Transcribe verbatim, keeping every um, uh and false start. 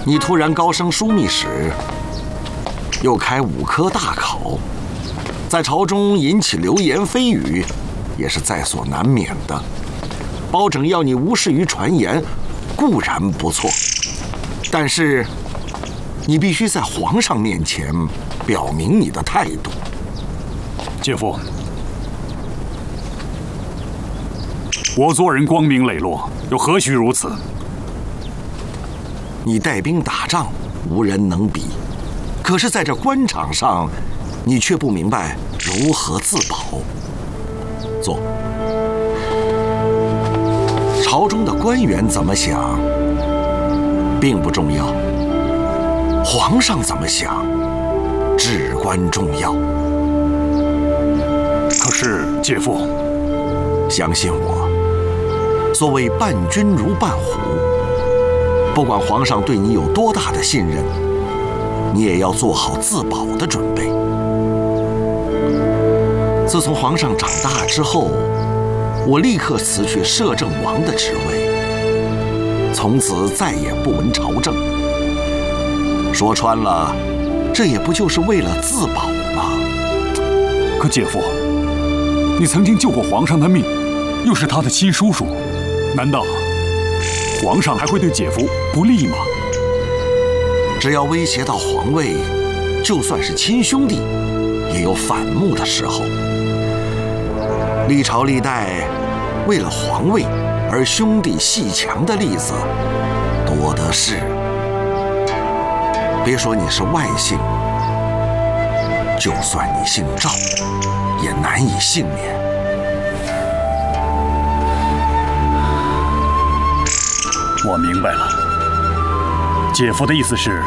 你突然高升枢密使，又开五科大考，在朝中引起流言蜚语，也是在所难免的。包拯要你无视于传言，固然不错，但是你必须在皇上面前表明你的态度。 姐夫，我做人光明磊落，又何须如此？ 你带兵打仗，无人能比。可是在这官场上，你却不明白如何自保。坐。朝中的官员怎么想，并不重要；皇上怎么想，至关重要。 可是，姐夫， 相信我，所谓伴君如伴虎，不管皇上对你有多大的信任，你也要做好自保的准备。自从皇上长大之后，我立刻辞去摄政王的职位，从此再也不闻朝政。说穿了，这也不就是为了自保吗？ 可姐夫，你曾经救过皇上的命，又是他的亲叔叔，难道皇上还会对姐夫不利吗？ 只要威胁到皇位，就算是亲兄弟，也有反目的时候。历朝历代为了皇位而兄弟阋墙的例子多的是。别说你是外姓，就算你姓赵，也难以幸免。 我明白了，姐夫的意思是